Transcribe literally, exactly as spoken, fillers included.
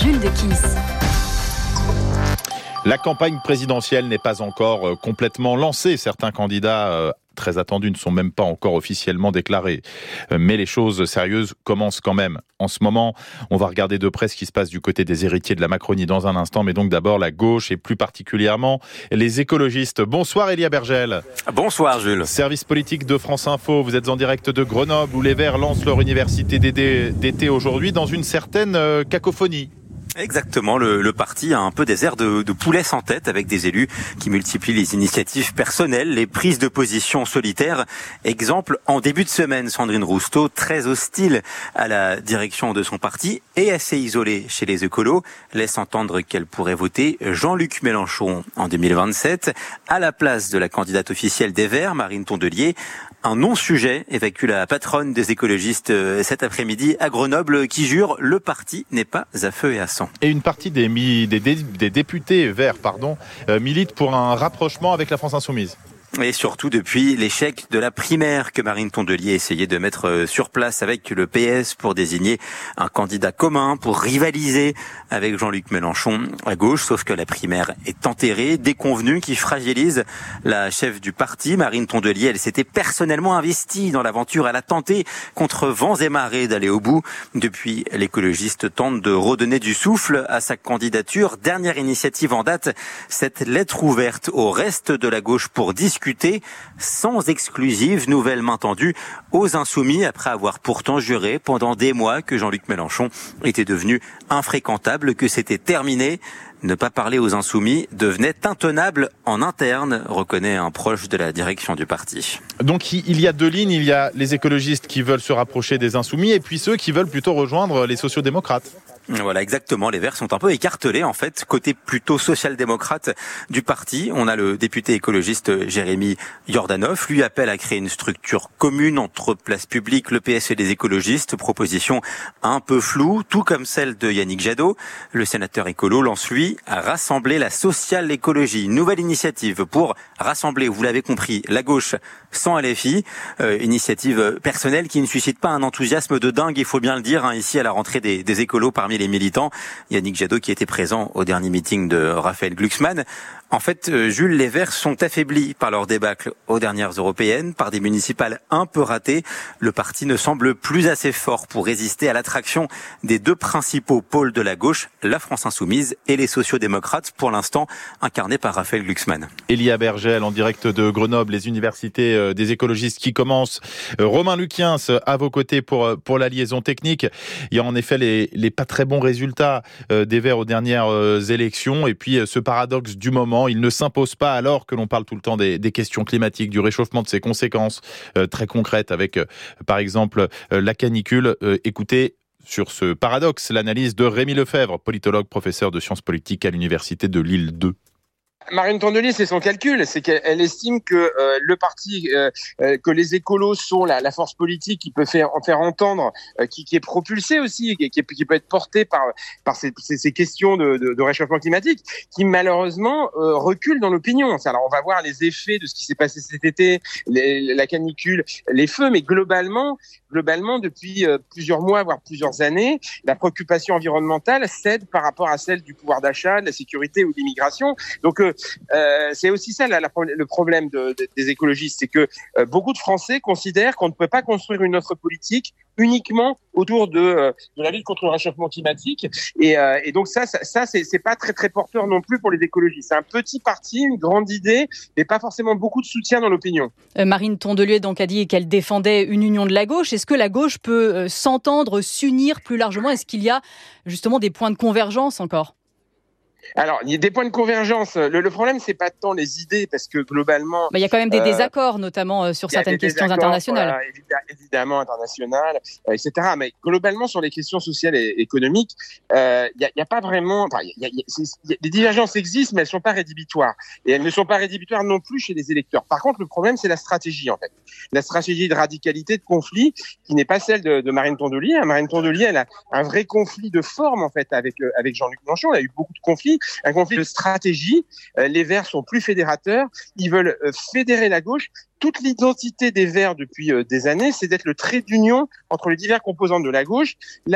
Jules Dequisse. La campagne présidentielle n'est pas encore complètement lancée. Certains candidats très attendus ne sont même pas encore officiellement déclarés. Mais les choses sérieuses commencent quand même. En ce moment, on va regarder de près ce qui se passe du côté des héritiers de la Macronie dans un instant, mais donc d'abord la gauche et plus particulièrement les écologistes. Bonsoir Elia Bergel. Bonsoir Jules. Service politique de France Info, vous êtes en direct de Grenoble où les Verts lancent leur université d'été aujourd'hui dans une certaine cacophonie. Exactement, le, le parti a un peu des airs de, de poulet sans tête avec des élus qui multiplient les initiatives personnelles, les prises de position solitaires. Exemple, en début de semaine, Sandrine Rousseau, très hostile à la direction de son parti et assez isolée chez les écolos, laisse entendre qu'elle pourrait voter Jean-Luc Mélenchon en deux mille vingt-sept à la place de la candidate officielle des Verts, Marine Tondelier. Un non-sujet évacue la patronne des écologistes cet après-midi à Grenoble qui jure le parti n'est pas à feu et à sang. Et une partie des, mi- des, dé- des députés verts pardon, euh, milite pour un rapprochement avec la France Insoumise. Et surtout depuis l'échec de la primaire que Marine Tondelier essayait de mettre sur place avec le P S pour désigner un candidat commun, pour rivaliser avec Jean-Luc Mélenchon à gauche, sauf que la primaire est enterrée, déconvenue, qui fragilise la chef du parti. Marine Tondelier, elle s'était personnellement investie dans l'aventure, elle a tenté contre vents et marées d'aller au bout. Depuis, l'écologiste tente de redonner du souffle à sa candidature. Dernière initiative en date, cette lettre ouverte au reste de la gauche pour discuter sans exclusive, nouvelle main tendue aux Insoumis après avoir pourtant juré pendant des mois que Jean-Luc Mélenchon était devenu infréquentable, que c'était terminé. Ne pas parler aux Insoumis devenait intenable en interne, reconnaît un proche de la direction du parti. Donc il y a deux lignes, il y a les écologistes qui veulent se rapprocher des Insoumis et puis ceux qui veulent plutôt rejoindre les sociodémocrates. Voilà, exactement. Les Verts sont un peu écartelés, en fait, côté plutôt social-démocrate du parti. On a le député écologiste Jérémy Yordanov. Lui appelle à créer une structure commune entre Place Publique, le P S et les écologistes. Proposition un peu floue, tout comme celle de Yannick Jadot. Le sénateur écolo lance, lui, à rassembler la sociale écologie. Nouvelle initiative pour rassembler, vous l'avez compris, la gauche sans L F I. Euh, initiative personnelle qui ne suscite pas un enthousiasme de dingue, il faut bien le dire, hein, ici à la rentrée des, des écolos parmi les militants. Yannick Jadot qui était présent au dernier meeting de Raphaël Glucksmann. En fait, Jules, les Verts sont affaiblis par leur débâcle aux dernières européennes, par des municipales un peu ratées. Le parti ne semble plus assez fort pour résister à l'attraction des deux principaux pôles de la gauche, la France Insoumise et les sociodémocrates, pour l'instant incarnés par Raphaël Glucksmann. Elia Bergel en direct de Grenoble, les universités des écologistes qui commencent. Romain Luquiens à vos côtés pour, pour la liaison technique. Il y a en effet les, les pas très bons résultats des Verts aux dernières élections et puis ce paradoxe du moment. Il ne s'impose pas alors que l'on parle tout le temps des, des questions climatiques, du réchauffement, de ses conséquences euh, très concrètes avec, euh, par exemple, euh, la canicule. Euh, écoutez, sur ce paradoxe, l'analyse de Rémi Lefebvre, politologue, professeur de sciences politiques à l'université de Lille deux. Marine Tondelier, c'est son calcul, c'est qu'elle estime que euh, le parti, euh, euh, que les écolos sont la, la force politique qui peut faire en faire entendre, euh, qui, qui est propulsée aussi, qui, qui, qui peut être portée par par ces, ces, ces questions de, de, de réchauffement climatique, qui malheureusement euh, recule dans l'opinion. Alors on va voir les effets de ce qui s'est passé cet été, les, la canicule, les feux, mais globalement, globalement depuis euh, plusieurs mois, voire plusieurs années, la préoccupation environnementale cède par rapport à celle du pouvoir d'achat, de la sécurité ou de l'immigration. Donc euh, Euh, c'est aussi ça la, la, le problème de, de, des écologistes, c'est que euh, beaucoup de Français considèrent qu'on ne peut pas construire une autre politique uniquement autour de, euh, de la lutte contre le réchauffement climatique. Et, euh, et donc ça, ça, ça c'est, c'est pas très très porteur non plus pour les écologistes. C'est un petit parti, une grande idée, mais pas forcément beaucoup de soutien dans l'opinion. Euh, Marine Tondelier donc a dit qu'elle défendait une union de la gauche. Est-ce que la gauche peut euh, s'entendre, s'unir plus largement ? Est-ce qu'il y a justement des points de convergence encore ? Alors, il y a des points de convergence. Le, le problème, c'est pas tant les idées, parce que globalement... Mais il y a quand même des euh, désaccords, notamment euh, sur certaines questions internationales. Voilà, évidemment, évidemment internationales, euh, et cetera. Mais globalement, sur les questions sociales et économiques, euh, il n'y a, y a pas vraiment... Enfin, y a, y a, y a, des divergences existent, mais elles ne sont pas rédhibitoires. Et elles ne sont pas rédhibitoires non plus chez les électeurs. Par contre, le problème, c'est la stratégie, en fait. La stratégie de radicalité, de conflit, qui n'est pas celle de, de Marine Tondelier. Marine Tondelier, elle a un vrai conflit de forme, en fait, avec, euh, avec Jean-Luc Mélenchon. Elle a eu beaucoup de conflits. Un conflit de stratégie. Euh, les Verts sont plus fédérateurs. Ils veulent euh, fédérer la gauche. Toute l'identité des Verts depuis euh, des années, c'est d'être le trait d'union entre les divers composantes de la gauche. La